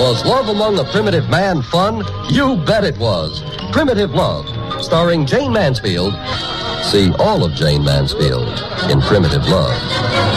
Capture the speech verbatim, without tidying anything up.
Was love among a primitive man fun? You bet it was. Primitive Love, starring Jane Mansfield. See all of Jane Mansfield in Primitive Love.